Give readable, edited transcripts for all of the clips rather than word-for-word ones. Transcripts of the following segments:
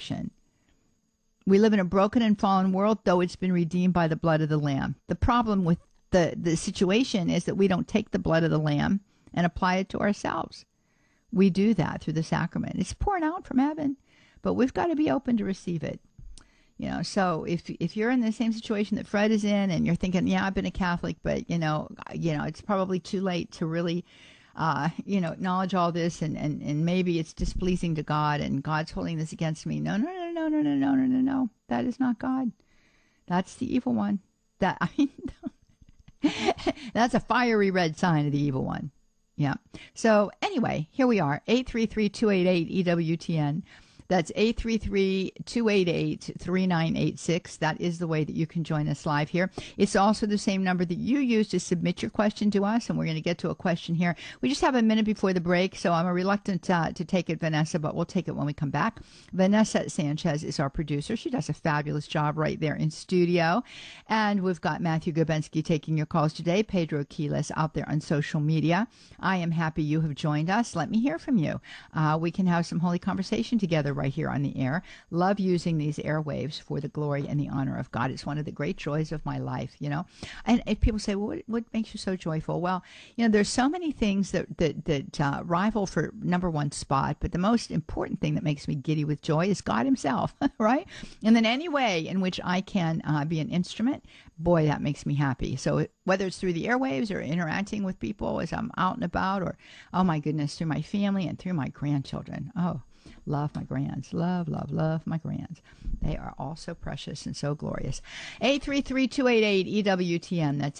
redemption. We live in a broken and fallen world, though it's been redeemed by the blood of the Lamb. The problem with the situation is that we don't take the blood of the Lamb and apply it to ourselves. We do that through the sacrament. It's pouring out from heaven, but we've got to be open to receive it. So if you're in the same situation that Fred is in, and you're thinking, yeah, I've been a Catholic, but it's probably too late to really acknowledge all this, and maybe it's displeasing to God, and God's holding this against me. No. That is not God. That's the evil one. That's a fiery red sign of the evil one. Yeah. So anyway, here we are, 833-288-EWTN. That's 833-288-3986. That is the way that you can join us live here. It's also the same number that you use to submit your question to us, and we're going to get to a question here. We just have a minute before the break, so I'm reluctant to take it, Vanessa, but we'll take it when we come back. Vanessa Sanchez is our producer. She does a fabulous job right there in studio. And we've got Matthew Gabensky taking your calls today, Pedro Quiles out there on social media. I am happy you have joined us. Let me hear from you. We can have some holy conversation together right here on the air. Love using these airwaves for the glory and the honor of God. It's one of the great joys of my life, And if people say, well, what makes you so joyful? Well, there's so many things that rival for number one spot, but the most important thing that makes me giddy with joy is God himself, right? And then any way in which I can be an instrument, boy, that makes me happy. So whether it's through the airwaves or interacting with people as I'm out and about, or, oh my goodness, through my family and through my grandchildren. Oh, love my grands. Love my grands. They are all so precious and so glorious. 833-288-EWTN. That's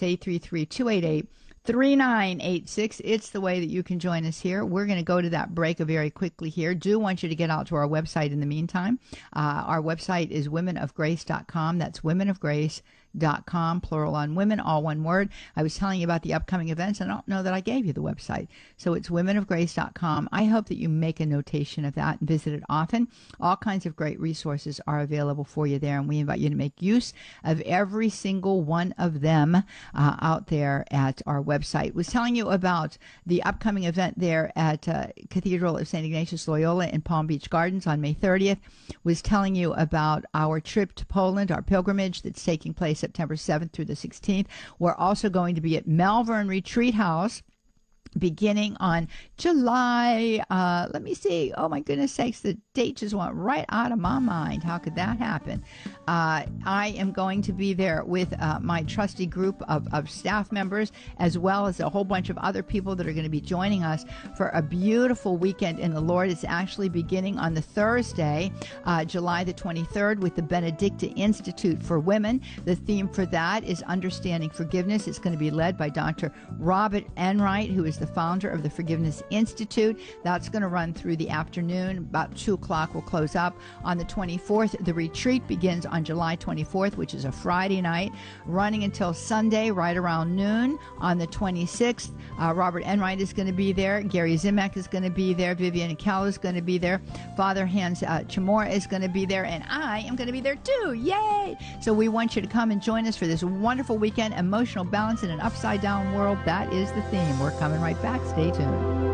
833-288-3986. It's the way that you can join us here. We're going to go to that break very quickly here. Do want you to get out to our website in the meantime. Our website is womenofgrace.com. That's womenofgrace.com, plural on women, all one word. I was telling you about the upcoming events. I don't know that I gave you the website. So it's womenofgrace.com. I hope that you make a notation of that and visit it often. All kinds of great resources are available for you there, and we invite you to make use of every single one of them out there at our website. I was telling you about the upcoming event there at Cathedral of St. Ignatius Loyola in Palm Beach Gardens on May 30th. Was telling you about our trip to Poland, our pilgrimage that's taking place September 7th through the 16th. We're also going to be at Malvern Retreat House beginning on July, let me see, oh my goodness sakes, the date just went right out of my mind. How could that happen? I am going to be there with my trusty group of staff members, as well as a whole bunch of other people that are going to be joining us for a beautiful weekend in the Lord. It's actually beginning on the Thursday, July the 23rd, with the Benedicta Institute for Women. The theme for that is Understanding Forgiveness. It's going to be led by Dr. Robert Enright, who is the founder of the Forgiveness Institute. That's going to run through the afternoon. About 2 o'clock will close up. On the 24th, the retreat begins on July 24th, which is a Friday night, running until Sunday, right around noon. On the 26th, Robert Enright is going to be there. Gary Zimek is going to be there. Vivian Kell is going to be there. Father Hans Chamora is going to be there. And I am going to be there too. Yay! So we want you to come and join us for this wonderful weekend. Emotional balance in an upside-down world. That is the theme. We're coming right back. Stay tuned.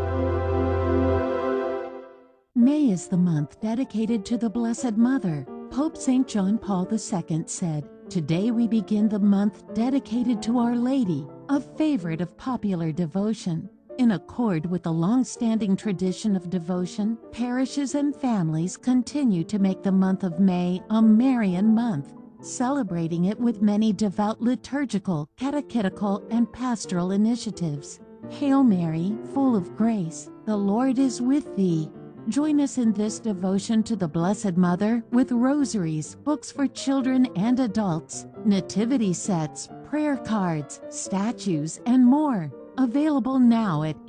May is the month dedicated to the Blessed Mother. Pope St. John Paul II said, "Today we begin the month dedicated to Our Lady, a favorite of popular devotion." In accord with the long-standing tradition of devotion, parishes and families continue to make the month of May a Marian month, celebrating it with many devout liturgical, catechetical, and pastoral initiatives. Hail Mary, full of grace, the Lord is with thee. Join us in this devotion to the Blessed Mother with rosaries, books for children and adults, nativity sets, prayer cards, statues, and more. Available now at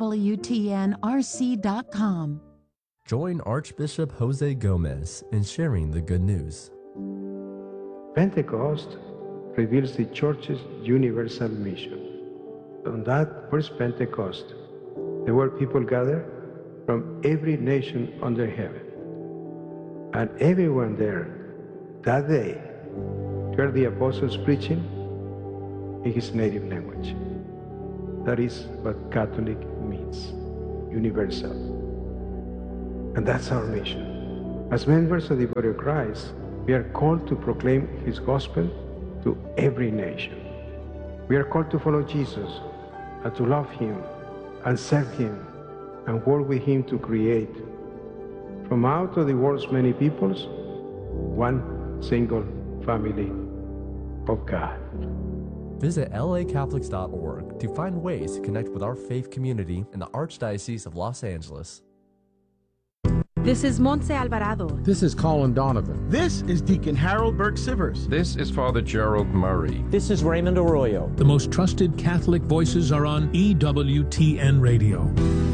EWTNRC.com. Join Archbishop Jose Gomez in sharing the good news. Pentecost reveals the Church's universal mission. On that first Pentecost, there were people gathered from every nation under heaven. And everyone there that day heard the apostles preaching in his native language. That is what Catholic means, universal. And that's our mission. As members of the body of Christ, we are called to proclaim his gospel to every nation. We are called to follow Jesus and to love him and serve him and work with him to create, from out of the world's many peoples, one single family of God. Visit lacatholics.org to find ways to connect with our faith community in the Archdiocese of Los Angeles. This is Montse Alvarado. This is Colin Donovan. This is Deacon Harold Burke-Sivers. This is Father Gerald Murray. This is Raymond Arroyo. The most trusted Catholic voices are on EWTN Radio.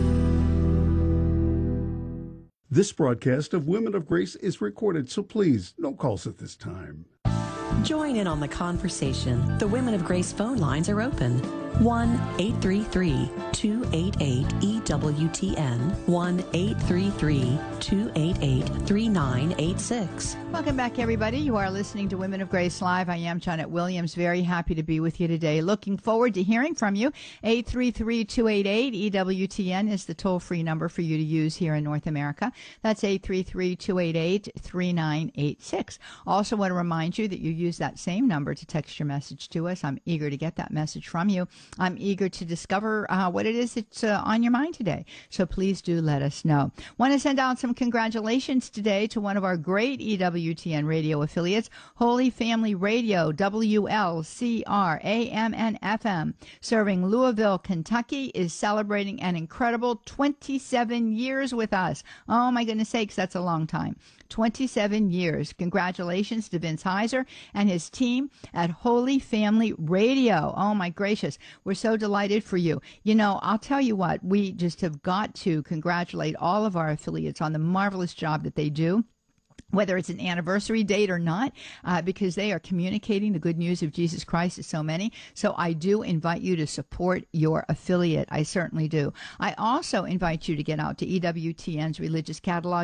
This broadcast of Women of Grace is recorded, so please, no calls at this time. Join in on the conversation. The Women of Grace phone lines are open. 1-833-288-EWTN. 1-833-288-3986. Welcome back, everybody. You are listening to Women of Grace Live. I am Janet Williams. Very happy to be with you today. Looking forward to hearing from you. 833-288-EWTN is the toll-free number for you to use here in North America. That's 833-288-3986. Also want to remind you that you use that same number to text your message to us. I'm eager to get that message from you. I'm eager to discover what it is that's on your mind today. So please do let us know. Want to send out some congratulations today to one of our great EWTN radio affiliates, Holy Family Radio, WLCR AM and FM, serving Louisville, Kentucky, is celebrating an incredible 27 years with us. Oh, my goodness sakes, that's a long time. 27 years. Congratulations to Vince Heiser and his team at Holy Family Radio. Oh, my gracious. We're so delighted for you. You know, I'll tell you what, we just have got to congratulate all of our affiliates on the marvelous job that they do, whether it's an anniversary date or not, because they are communicating the good news of Jesus Christ to so many. So I do invite you to support your affiliate. I certainly do. I also invite you to get out to EWTN's religious catalog,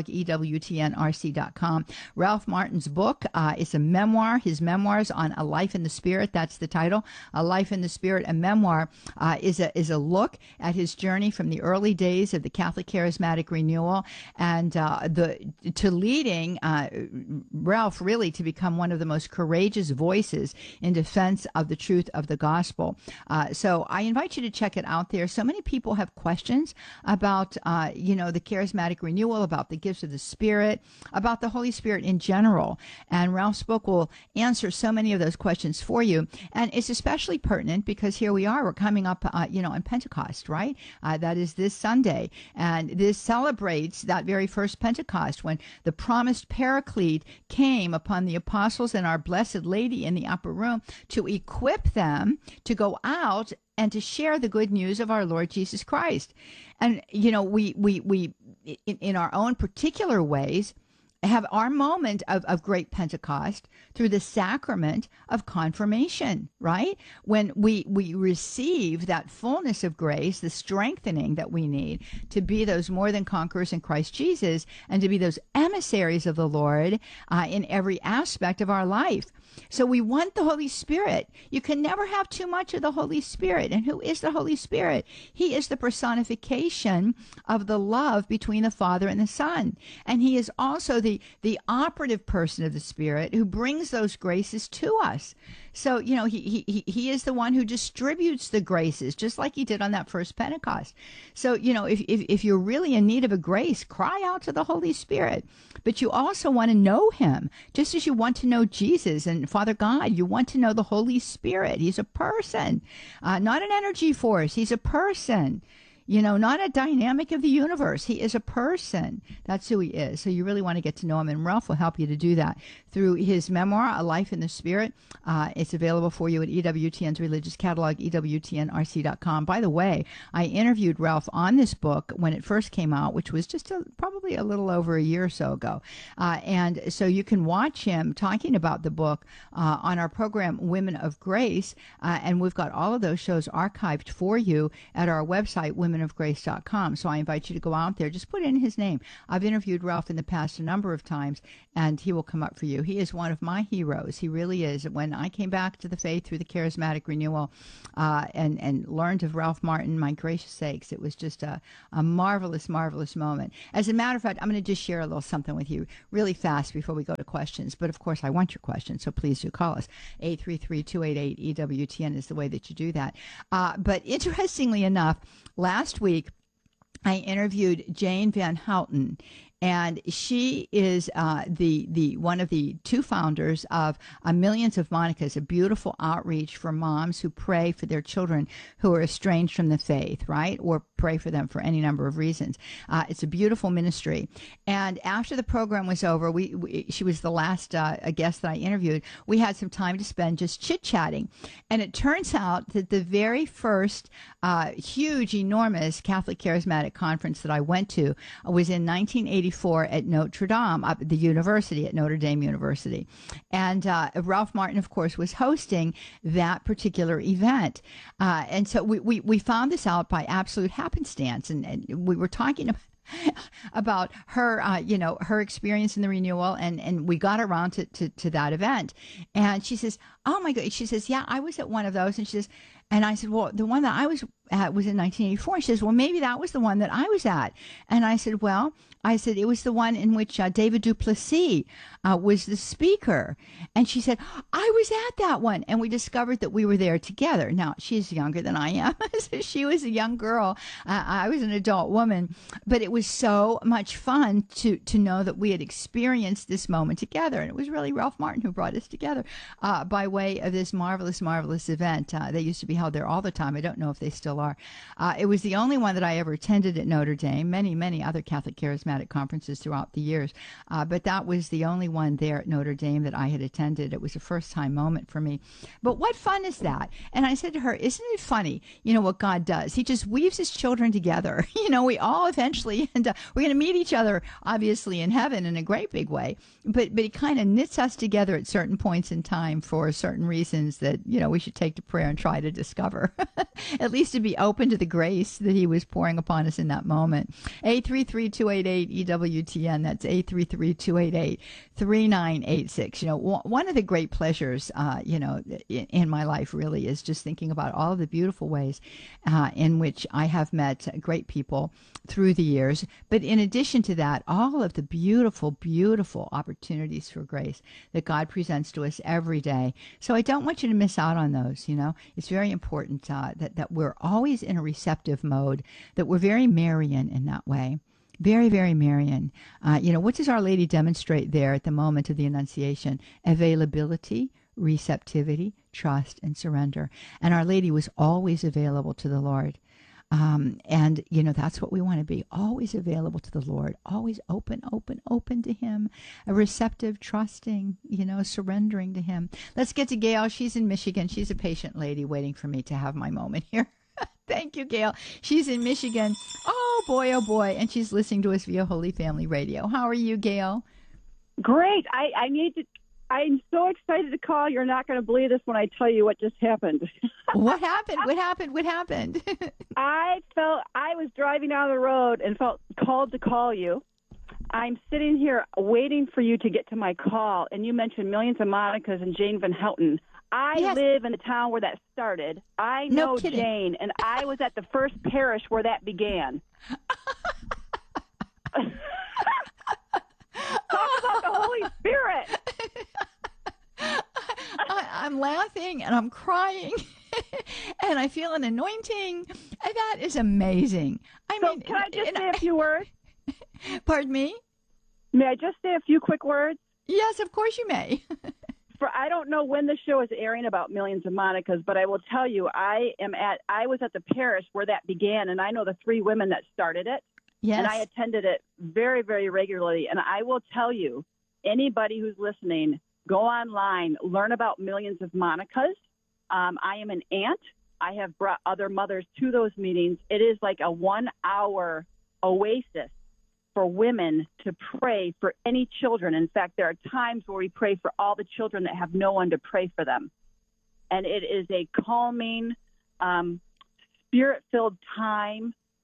EWTNRC.com. Ralph Martin's book is a memoir, his memoirs on A Life in the Spirit. That's the title. A Life in the Spirit, a memoir, is a look at his journey from the early days of the Catholic Charismatic Renewal and to leading Ralph really to become one of the most courageous voices in defense of the truth of the gospel. So I invite you to check it out there. So many people have questions about, the charismatic renewal, about the gifts of the Spirit, about the Holy Spirit in general. And Ralph's book will answer so many of those questions for you. And it's especially pertinent because here we are, we're coming up, on Pentecost, right? That is this Sunday. And this celebrates that very first Pentecost when the promised Paraclete came upon the apostles and our Blessed Lady in the upper room to equip them to go out and to share the good news of our Lord Jesus Christ. And, we in our own particular ways, have our moment of great Pentecost through the sacrament of confirmation, right? When we receive that fullness of grace, the strengthening that we need to be those more than conquerors in Christ Jesus and to be those emissaries of the Lord in every aspect of our life. So we want the Holy Spirit. You can never have too much of the Holy Spirit. And who is the Holy Spirit? He is the personification of the love between the Father and the Son. And he is also the operative person of the Spirit who brings those graces to us. So, he is the one who distributes the graces, just like he did on that first Pentecost. So, if you're really in need of a grace, cry out to the Holy Spirit. But you also want to know him, just as you want to know Jesus and Father God. You want to know the Holy Spirit. He's a person, not an energy force. He's a person. Not a dynamic of the universe. He is a person. That's who he is. So you really want to get to know him, and Ralph will help you to do that through his memoir, A Life in the Spirit. It's available for you at EWTN's religious catalog, EWTNRC.com. By the way, I interviewed Ralph on this book when it first came out, which was just probably a little over a year or so ago. And so you can watch him talking about the book on our program, Women of Grace. And we've got all of those shows archived for you at our website, Women womenofgrace.com. So I invite you to go out there. Just put in his name. I've interviewed Ralph in the past a number of times, and he will come up for you. He is one of my heroes. He really is. When I came back to the faith through the charismatic renewal and learned of Ralph Martin, my gracious sakes, it was just a marvelous, marvelous moment. As a matter of fact, I'm going to just share a little something with you really fast before we go to questions. But, of course, I want your questions, so please do call us. 833-288-EWTN is the way that you do that. But interestingly enough, last week I interviewed Jane Van Houten, and she is the one of the two founders of Millions of Monicas, a beautiful outreach for moms who pray for their children who are estranged from the faith, right? Or pray for them for any number of reasons. It's a beautiful ministry. And after the program was over, she was the last guest that I interviewed. We had some time to spend just chit-chatting. And it turns out that the very first huge, enormous Catholic Charismatic Conference that I went to was in 1984 at Notre Dame, up at the university, at Notre Dame University. And Ralph Martin, of course, was hosting that particular event. And so we found this out by absolute happenstance. And we were talking about her, her experience in the renewal, and we got around to that event. And she says, oh my God, she says, yeah, I was at one of those. And she says, and I said, well, the one that I was at was in 1984. She says, well, maybe that was the one that I was at. And I said, well, it was the one in which David Duplessis was the speaker. And she said, I was at that one. And we discovered that we were there together. Now, she's younger than I am. So she was a young girl. I was an adult woman. But it was so much fun to know that we had experienced this moment together. And it was really Ralph Martin who brought us together by way of this marvelous, marvelous event. They used to be held there all the time. I don't know if they still are. It was the only one that I ever attended at Notre Dame. Many, many other Catholic Charismatic conferences throughout the years. But that was the only one there at Notre Dame that I had attended. It was a first-time moment for me. But what fun is that? And I said to her, isn't it funny, what God does? He just weaves his children together. We all eventually, and we're going to meet each other, obviously, in heaven in a great big way. But he kind of knits us together at certain points in time for certain reasons that, we should take to prayer and try to discover. At least to be open to the grace that he was pouring upon us in that moment. 833-288-EWTN. That's 833-288-3986. One of the great pleasures, in my life really is just thinking about all of the beautiful ways in which I have met great people through the years. But in addition to that, all of the beautiful, beautiful opportunities for grace that God presents to us every day. So I don't want you to miss out on those. It's very important that we're always in a receptive mode, that we're very Marian in that way. Very, very Marian. What does Our Lady demonstrate there at the moment of the Annunciation? Availability, receptivity, trust, and surrender. And Our Lady was always available to the Lord. And that's what we want to be, always available to the Lord, always open to him, a receptive, trusting, surrendering to him. Let's get to Gail. She's in Michigan. She's a patient lady waiting for me to have my moment here. Thank you, Gail. She's in Michigan. Oh boy. And she's listening to us via Holy Family Radio. How are you, Gail? Great. I'm so excited to call. You're not going to believe this when I tell you what just happened. What happened? What happened? I was driving down the road and felt called to call you. I'm sitting here waiting for you to get to my call, and you mentioned Millions of Monicas and Jane Van Houten. I live in the town where that started. I know Jane, and I was at the first parish where that began. Talk about the Holy Spirit. I'm laughing and I'm crying and I feel an anointing. And that is amazing. Can I just say a few words? Pardon me? May I just say a few quick words? Yes, of course you may. I don't know when the show is airing about Millions of Monicas, but I will tell you, I was at the parish where that began, and I know the three women that started it. Yes. And I attended it very, very regularly. And I will tell you, anybody who's listening, go online, learn about Millions of Monicas. I am an aunt. I have brought other mothers to those meetings. It is like a 1-hour oasis for women to pray for any children. In fact, there are times where we pray for all the children that have no one to pray for them. And it is a calming, spirit-filled time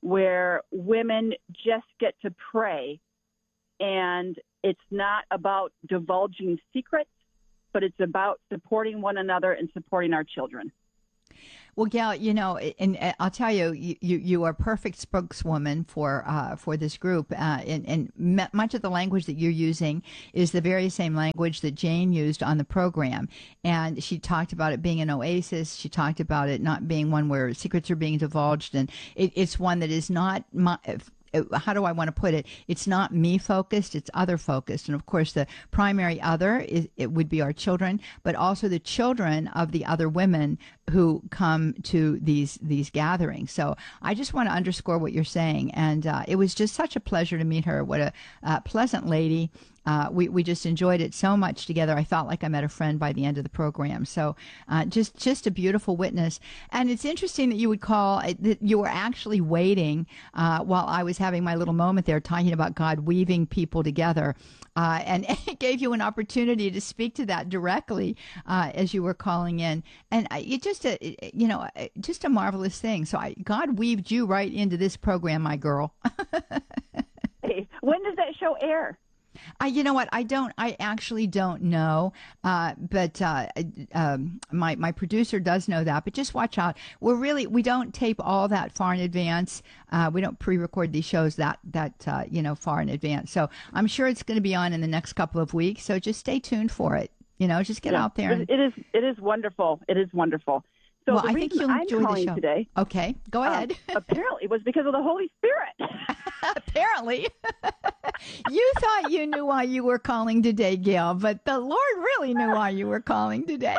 where women just get to pray, and it's not about divulging secrets, but it's about supporting one another and supporting our children. Well, Gail, you know, and I'll tell you, you are a perfect spokeswoman for this group, and much of the language that you're using is the very same language that Jane used on the program, and she talked about it being an oasis. She talked about it not being one where secrets are being divulged, and it's one that is not how do I want to put it? It's not me focused, it's other focused. And of course, the primary other it would be our children, but also the children of the other women who come to these gatherings. So I just want to underscore what you're saying. And it was just such a pleasure to meet her. What a pleasant lady. We just enjoyed it so much together. I felt like I met a friend by the end of the program. So just a beautiful witness. And it's interesting that you would call that you were actually waiting while I was having my little moment there talking about God weaving people together. And it gave you an opportunity to speak to that directly as you were calling in. And it just a marvelous thing. So God weaved you right into this program, my girl. Hey, when does that show air? You know what? I actually don't know. But my producer does know that. But just watch out. We don't tape all that far in advance. We don't pre-record these shows that far in advance. So I'm sure it's going to be on in the next couple of weeks. So just stay tuned for it. Just get out there. It is wonderful. It is wonderful. So well, the I think you'll enjoy the show today. Okay, go ahead. Apparently, it was because of the Holy Spirit. Apparently. You thought you knew why you were calling today, Gail, but the Lord really knew why you were calling today.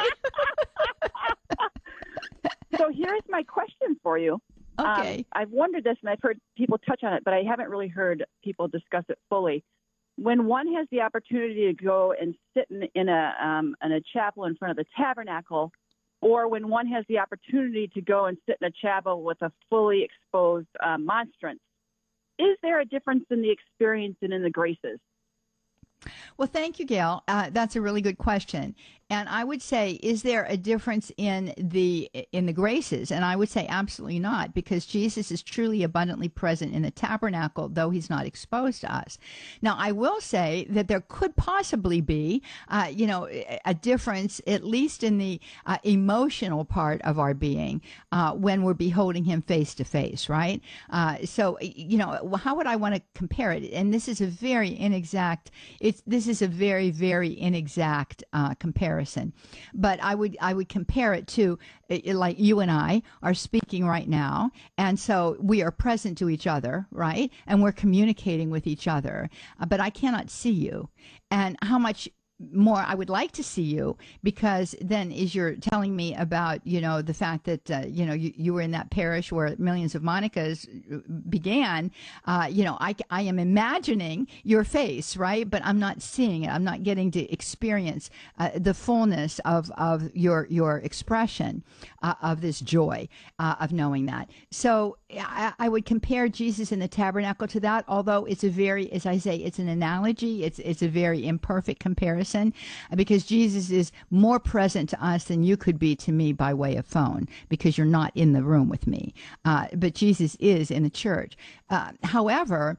So here's my question for you. Okay. I've wondered this, and I've heard people touch on it, but I haven't really heard people discuss it fully. When one has the opportunity to go and sit in a chapel in front of the tabernacle, or when one has the opportunity to go and sit in a chapel with a fully exposed monstrance, is there a difference in the experience and in the graces? Well, thank you, Gail. That's a really good question. And I would say, is there a difference in the graces? And I would say absolutely not, because Jesus is truly abundantly present in the tabernacle, though he's not exposed to us. Now, I will say that there could possibly be, a difference, at least in the emotional part of our being, when we're beholding him face to face, right? So, how would I want to compare it? And this is a very inexact. This is a very, very inexact comparison. But I would compare it to like you and I are speaking right now, and so we are present to each other, right? And we're communicating with each other, but I cannot see you. And how much more I would like to see you, because then as you're telling me about, the fact that, you were in that parish where millions of Monicas began, I am imagining your face, right? But I'm not seeing it. I'm not getting to experience the fullness of your expression of this joy of knowing that. So I would compare Jesus in the tabernacle to that, although it's as I say, it's an analogy. It's a very imperfect comparison, because Jesus is more present to us than you could be to me by way of phone, because you're not in the room with me. But Jesus is in the church. However,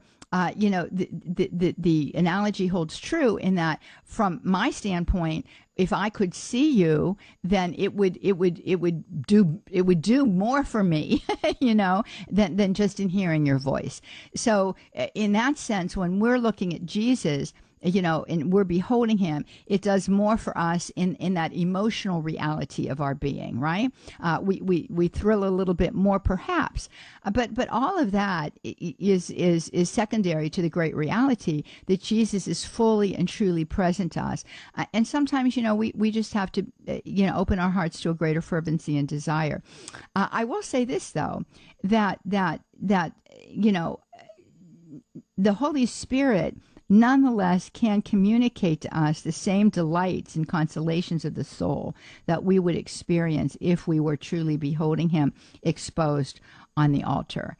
the analogy holds true in that, from my standpoint, if I could see you, then it would do more for me, than just in hearing your voice. So in that sense, when we're looking at Jesus, and we're beholding him, it does more for us in that emotional reality of our being, right? We thrill a little bit more, perhaps, but all of that is secondary to the great reality that Jesus is fully and truly present to us. And sometimes, we just have to, open our hearts to a greater fervency and desire. I will say this, though, that the Holy Spirit nonetheless can communicate to us the same delights and consolations of the soul that we would experience if we were truly beholding him exposed on the altar.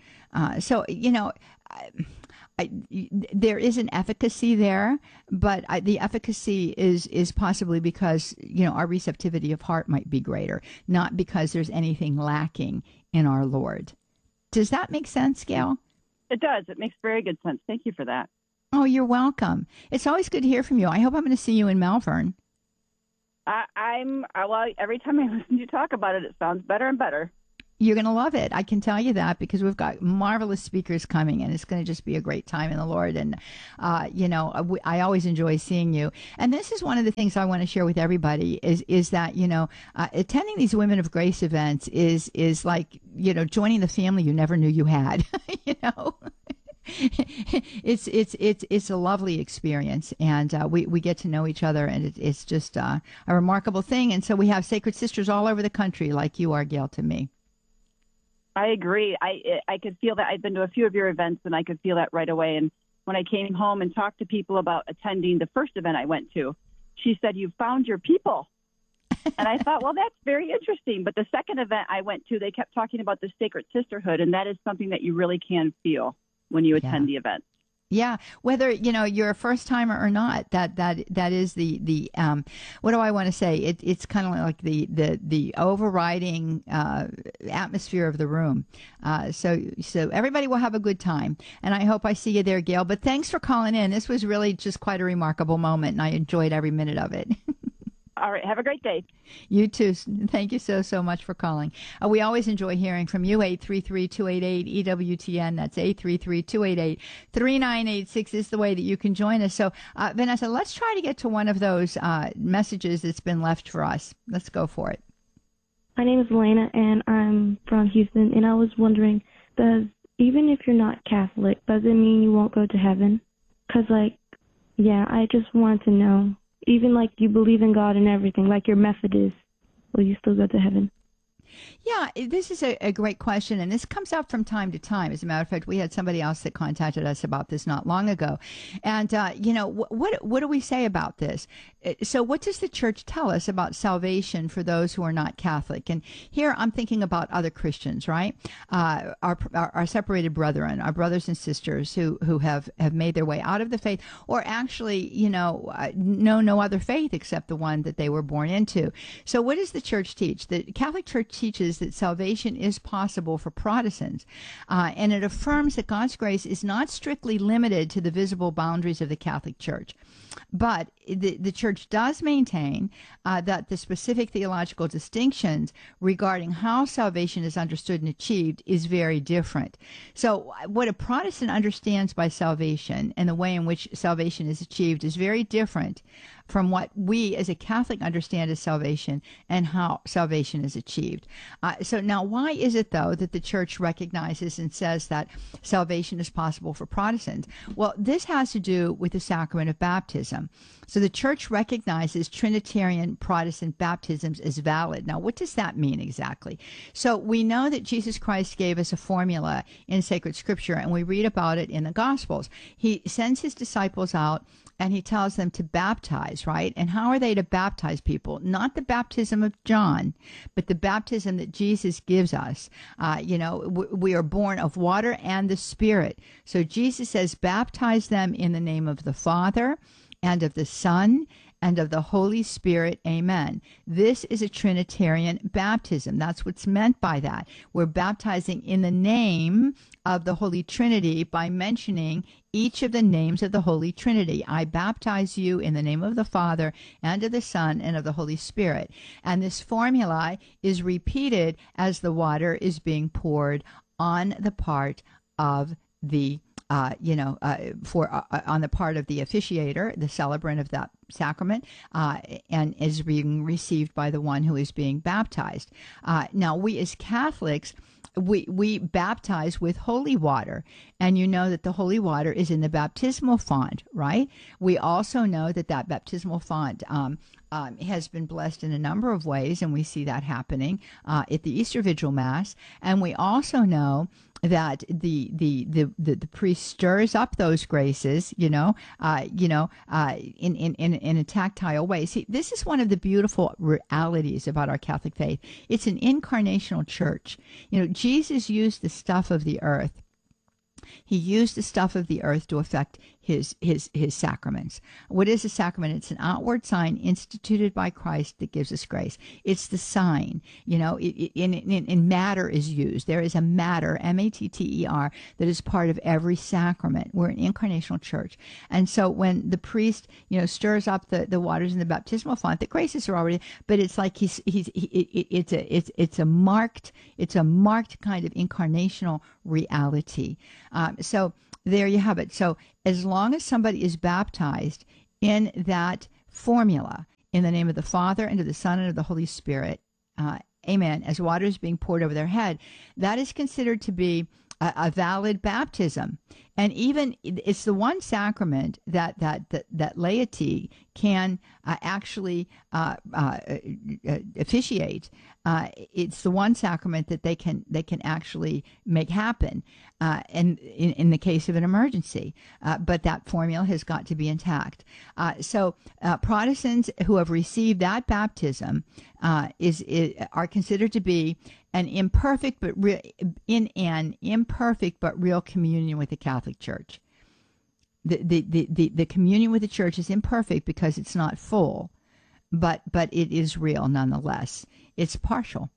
There is an efficacy there, but the efficacy is possibly because, our receptivity of heart might be greater, not because there's anything lacking in our Lord. Does that make sense, Gail? It does. It makes very good sense. Thank you for that. Oh, you're welcome. It's always good to hear from you. I hope I'm going to see you in Malvern. Well, every time I listen to you talk about it, it sounds better and better. You're going to love it. I can tell you that because we've got marvelous speakers coming, and it's going to just be a great time in the Lord. And, I always enjoy seeing you. And this is one of the things I want to share with everybody is that, attending these Women of Grace events is like, joining the family you never knew you had, It's a lovely experience, and we get to know each other, and it's just a remarkable thing. And so we have sacred sisters all over the country, like you are, Gail, to me. I agree. I could feel that. I've been to a few of your events, and I could feel that right away. And when I came home and talked to people about attending the first event I went to, she said, "You found your people." And I thought, well, that's very interesting. But the second event I went to, they kept talking about the sacred sisterhood, and that is something that you really can feel when you attend the event. Yeah, whether you're a first timer or not, that is the what do I want to say? It's kind of like the overriding atmosphere of the room. So everybody will have a good time, and I hope I see you there, Gail. But thanks for calling in. This was really just quite a remarkable moment, and I enjoyed every minute of it. All right. Have a great day. You too. Thank you so much for calling. We always enjoy hearing from you. 833-288-EWTN. That's 833-288-3986 is the way that you can join us. So, Vanessa, let's try to get to one of those messages that's been left for us. Let's go for it. My name is Elena, and I'm from Houston, and I was wondering, even if you're not Catholic, does it mean you won't go to heaven? Because, I just want to know. Even you believe in God and everything, like you're Methodist, will you still go to heaven? Yeah, this is a great question, and this comes up from time to time. As a matter of fact, we had somebody else that contacted us about this not long ago. And, what do we say about this? So what does the church tell us about salvation for those who are not Catholic? And here I'm thinking about other Christians, right? Our separated brethren, our brothers and sisters who have made their way out of the faith, or actually, know no other faith except the one that they were born into. So what does the church teach? The Catholic Church teaches that salvation is possible for Protestants, and it affirms that God's grace is not strictly limited to the visible boundaries of the Catholic Church. But the church does maintain that the specific theological distinctions regarding how salvation is understood and achieved is very different. So what a Protestant understands by salvation and the way in which salvation is achieved is very different from what we as a Catholic understand as salvation and how salvation is achieved. So now, why is it, though, that the church recognizes and says that salvation is possible for Protestants? Well, this has to do with the sacrament of baptism. So the church recognizes Trinitarian Protestant baptisms as valid. Now, what does that mean exactly? So we know that Jesus Christ gave us a formula in sacred scripture, and we read about it in the Gospels. He sends his disciples out, and he tells them to baptize, right? And how are they to baptize people? Not the baptism of John, but the baptism that Jesus gives us. We are born of water and the Spirit. So Jesus says, baptize them in the name of the Father and of the Son and of the Holy Spirit. Amen. This is a Trinitarian baptism. That's what's meant by that. We're baptizing in the name of the Holy Trinity by mentioning each of the names of the Holy Trinity. I baptize you in the name of the Father and of the Son and of the Holy Spirit. And this formula is repeated as the water is being poured on the part of the on the part of the officiator, the celebrant of that sacrament, and is being received by the one who is being baptized. Now, we as Catholics, we baptize with holy water, and you know that the holy water is in the baptismal font, right? We also know that baptismal font has been blessed in a number of ways, and we see that happening at the Easter Vigil Mass. And we also know that the priest stirs up those graces, in a tactile way. See, this is one of the beautiful realities about our Catholic faith. It's an incarnational church. Jesus used the stuff of the earth. He used the stuff of the earth to effect his sacraments. What is a sacrament? It's an outward sign instituted by Christ that gives us grace. It's the sign, in matter is used. There is a matter, M-A-T-T-E-R, that is part of every sacrament. We're an incarnational church. And so when the priest, stirs up the waters in the baptismal font, the graces are already, but it's like it's a marked kind of incarnational reality. So there you have it. So as long as somebody is baptized in that formula, in the name of the Father, and of the Son, and of the Holy Spirit, amen, as water is being poured over their head, that is considered to be a valid baptism. And even it's the one sacrament that laity can actually officiate. It's the one sacrament that they can actually make happen, and in the case of an emergency. But that formula has got to be intact. So Protestants who have received that baptism are considered to be an imperfect but real communion with the Catholic Church. The communion with the Church is imperfect because it's not full, but it is real nonetheless. It's partial.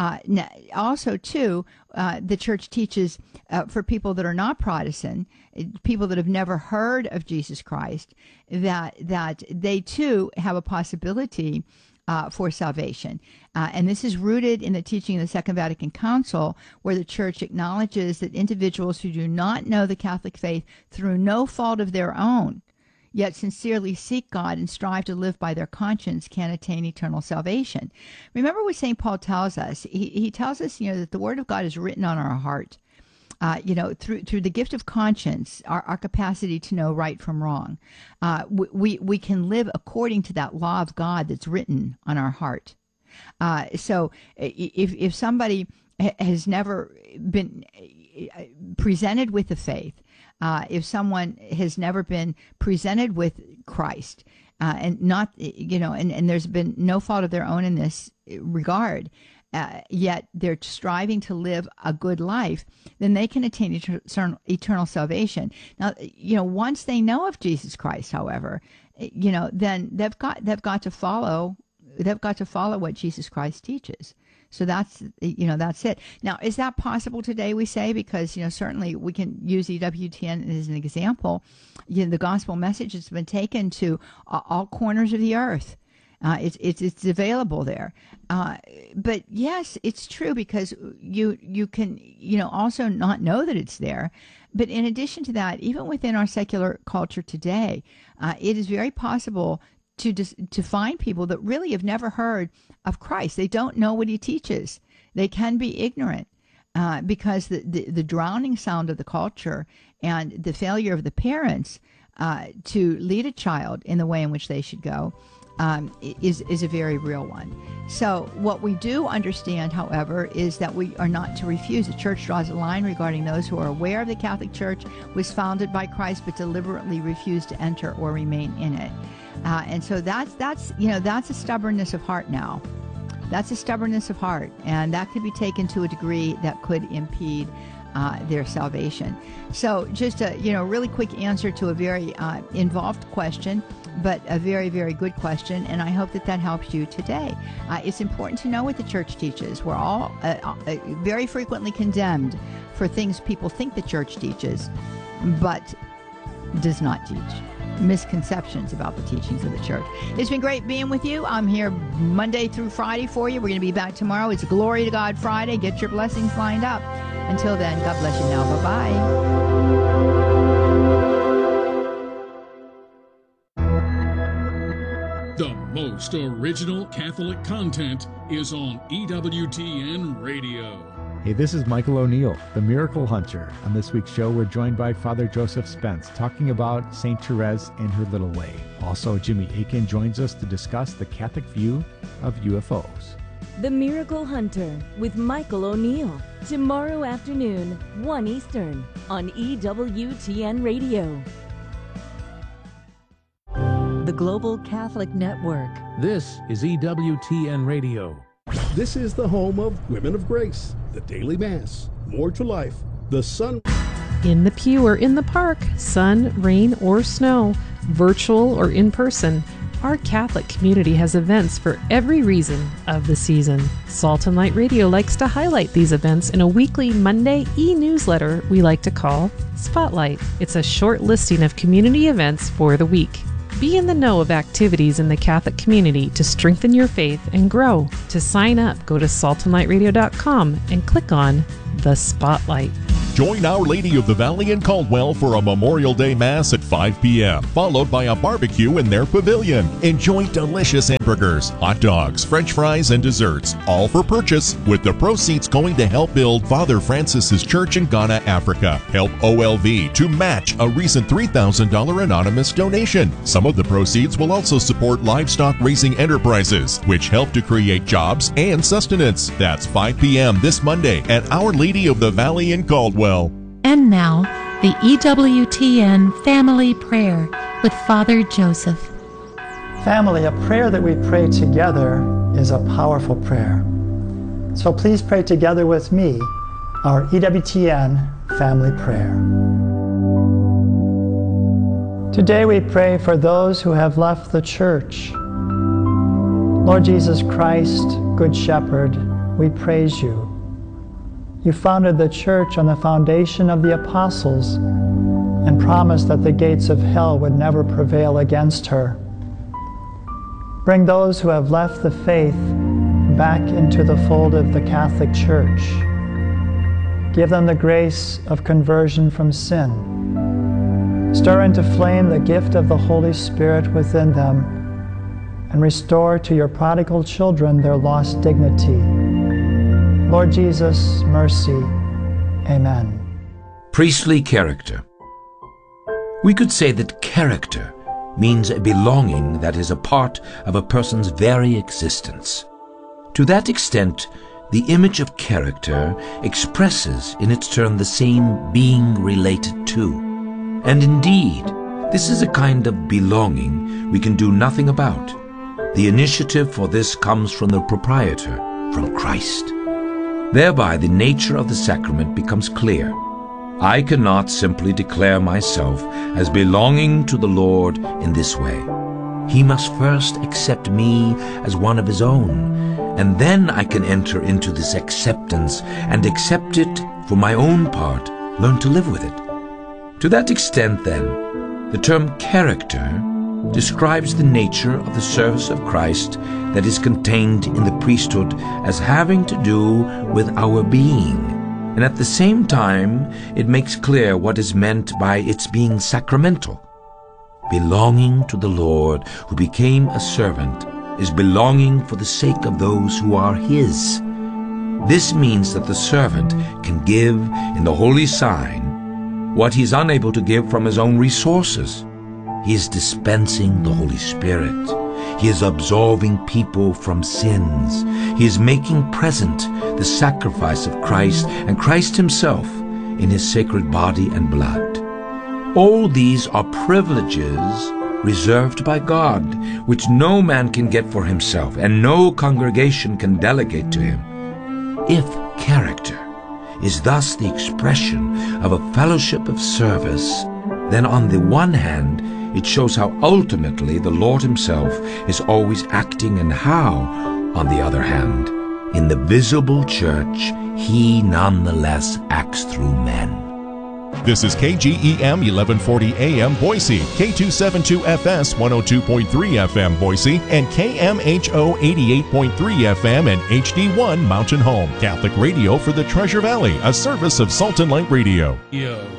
Also, too, the Church teaches for people that are not Protestant, people that have never heard of Jesus Christ, that they too have a possibility for salvation. And this is rooted in the teaching of the Second Vatican Council, where the Church acknowledges that individuals who do not know the Catholic faith through no fault of their own, yet sincerely seek God and strive to live by their conscience, can attain eternal salvation. Remember what St. Paul tells us. He tells us, that the Word of God is written on our heart. Through the gift of conscience, our capacity to know right from wrong, we can live according to that law of God that's written on our heart. So if somebody has never been presented with the faith, if someone has never been presented with Christ, and not, and there's been no fault of their own in this regard, yet they're striving to live a good life, then they can attain eternal salvation. Now, once they know of Jesus Christ, however, then they've got to follow what Jesus Christ teaches. So that's it. Now, is that possible today, we say? Because, certainly we can use EWTN as an example. The gospel message has been taken to all corners of the earth. It's available there. But yes, it's true, because you can, also not know that it's there. But in addition to that, even within our secular culture today, it is very possible to find people that really have never heard of Christ. They don't know what he teaches. They can be ignorant because the drowning sound of the culture and the failure of the parents to lead a child in the way in which they should go is a very real one. So what we do understand, however, is that we are not to refuse. The Church draws a line regarding those who are aware of the Catholic Church was founded by Christ but deliberately refuse to enter or remain in it. And so that's a stubbornness of heart now. That's a stubbornness of heart, and that could be taken to a degree that could impede their salvation. So just a really quick answer to a very involved question, but a very, very good question, and I hope that helps you today. It's important to know what the Church teaches. We're all very frequently condemned for things people think the Church teaches, but does not teach. Misconceptions about the teachings of the Church. It's been great being with you. I'm here Monday through Friday for you. We're going to be back tomorrow. It's Glory to God Friday. Get your blessings lined up. Until then, God bless you now. Bye-bye. The most original Catholic content is on EWTN Radio. Hey, this is Michael O'Neill, the Miracle Hunter. On this week's show, we're joined by Father Joseph Spence, talking about St. Therese and her little way. Also, Jimmy Akin joins us to discuss the Catholic view of UFOs. The Miracle Hunter with Michael O'Neill. Tomorrow afternoon, 1 Eastern, on EWTN Radio. The Global Catholic Network. This is EWTN Radio. This is the home of Women of Grace, the Daily Mass, More to Life, the Sun. In the pew or in the park, sun, rain, or snow, virtual or in person, our Catholic community has events for every reason of the season. Salt and Light Radio likes to highlight these events in a weekly Monday e-newsletter we like to call Spotlight. It's a short listing of community events for the week. Be in the know of activities in the Catholic community to strengthen your faith and grow. To sign up, go to saltandlightradio.com and click on the Spotlight. Join Our Lady of the Valley in Caldwell for a Memorial Day Mass at 5 p.m., followed by a barbecue in their pavilion. Enjoy delicious hamburgers, hot dogs, French fries, and desserts, all for purchase, with the proceeds going to help build Father Francis's church in Ghana, Africa. Help OLV to match a recent $3,000 anonymous donation. Some of the proceeds will also support livestock raising enterprises, which help to create jobs and sustenance. That's 5 p.m. this Monday at Our Lady of the Valley in Caldwell. And now, the EWTN Family Prayer with Father Joseph. Family, a prayer that we pray together is a powerful prayer. So please pray together with me our EWTN Family Prayer. Today we pray for those who have left the church. Lord Jesus Christ, Good Shepherd, we praise you. You founded the church on the foundation of the apostles and promised that the gates of hell would never prevail against her. Bring those who have left the faith back into the fold of the Catholic Church. Give them the grace of conversion from sin. Stir into flame the gift of the Holy Spirit within them and restore to your prodigal children their lost dignity. Lord Jesus, mercy. Amen. Priestly character. We could say that character means a belonging that is a part of a person's very existence. To that extent, the image of character expresses in its turn the same being related to. And indeed, this is a kind of belonging we can do nothing about. The initiative for this comes from the proprietor, from Christ. Thereby, the nature of the sacrament becomes clear. I cannot simply declare myself as belonging to the Lord in this way. He must first accept me as one of His own, and then I can enter into this acceptance and accept it for my own part, learn to live with it. To that extent, then, the term character describes the nature of the service of Christ that is contained in the priesthood as having to do with our being, and at the same time it makes clear what is meant by its being sacramental. Belonging to the Lord who became a servant is belonging for the sake of those who are His. This means that the servant can give in the holy sign what he is unable to give from his own resources. He is dispensing the Holy Spirit. He is absolving people from sins. He is making present the sacrifice of Christ and Christ Himself in His sacred body and blood. All these are privileges reserved by God, which no man can get for himself, and no congregation can delegate to him. If character is thus the expression of a fellowship of service, then on the one hand, it shows how ultimately the Lord Himself is always acting, and how, on the other hand, in the visible church, He nonetheless acts through men. This is KGEM 1140 AM Boise, K272FS 102.3 FM Boise, and KMHO 88.3 FM and HD1 Mountain Home. Catholic radio for the Treasure Valley, a service of Salt and Light Radio. Yo.